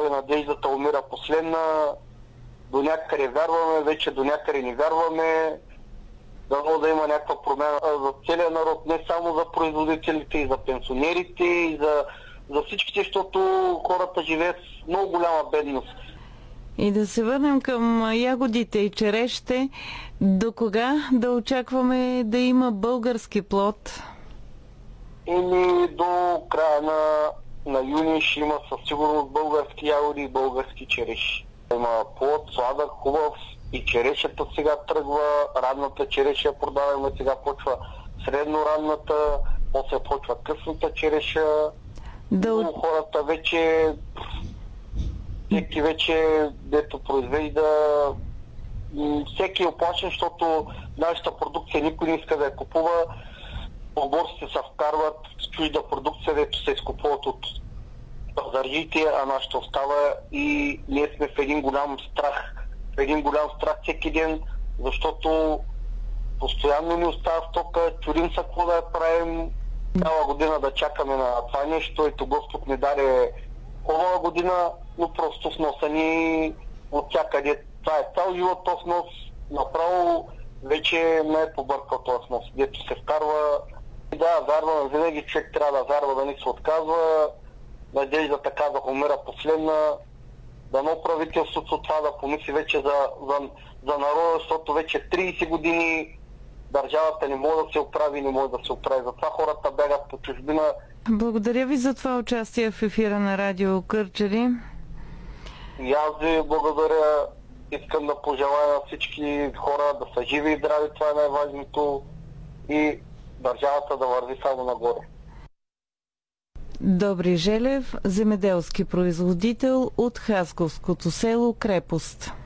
държави надеждата умира последна. До някъде вярваме, вече до някъде не вярваме. Дано да има някаква промяна за целия народ, не само за производителите, и за пенсионерите, и за всичките, защото хората живеят с много голяма бедност. И да се върнем към ягодите и черешите. До кога да очакваме да има български плод? Или до края на юни ще има със сигурност български ягоди и български череши. Има плод, сладък, хубав, и черешата сега тръгва, ранната череша продаваме, сега почва средноранната, после почва късната череша. Хората вече, всеки вече, дето произвежда, всеки е оплашен, защото нашата продукция никой не иска да я купува. По борсите се вкарват с чужда продукция, дето се изкупуват от пазаржите, а нашата остава и ние сме в един голям страх. В един голям страх всеки ден, защото постоянно ни остава стока, чудим се какво да я правим. Цяла година да чакаме на това нещо, ето Господ ни даде хубава година, но просто с носа ни от всякъде. Това е цял живот този нос, направо вече не е побъркал този нос, дето се вкарва. Да, вярвам, винаги човек трябва да вярва, да не се отказва. Надеждата каза, умира последна. Дано правителството това да помисли вече за народа, защото вече 30 години държавата не може да се оправи, не може да се оправи. Затова хората бягат по чужбина. Благодаря ви за това участие в ефира на Радио Кърджали. И аз ви благодаря. Искам да пожелая на всички хора да са живи и здрави, това е най-важното, и държавата да върви само нагоре. Добри Желев, земеделски производител от хасковското село Крепост.